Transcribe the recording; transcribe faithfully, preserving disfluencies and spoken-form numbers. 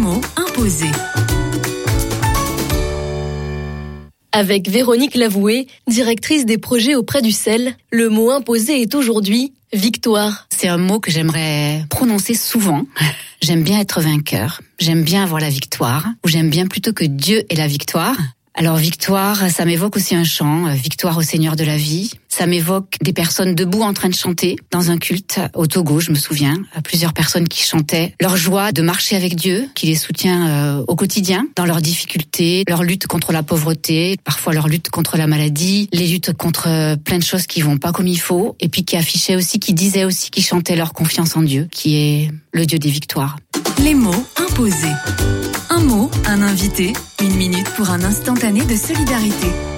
mots imposés. Avec Véronique Lavoué, directrice des projets auprès du C E L, le mot imposé est aujourd'hui victoire. C'est un mot que j'aimerais prononcer souvent. J'aime bien être vainqueur, j'aime bien avoir la victoire, ou j'aime bien plutôt que Dieu ait la victoire. Alors victoire, ça m'évoque aussi un chant, victoire au Seigneur de la vie. Ça m'évoque des personnes debout en train de chanter dans un culte au Togo, je me souviens, plusieurs personnes qui chantaient leur joie de marcher avec Dieu, qui les soutient euh, au quotidien, dans leurs difficultés, leur lutte contre la pauvreté, parfois leur lutte contre la maladie, les luttes contre euh, plein de choses qui vont pas comme il faut, et puis qui affichaient aussi, qui disaient aussi, qui chantaient leur confiance en Dieu, qui est le Dieu des victoires. Les mots imposés. Un mot, un invité, une minute pour un instantané de solidarité.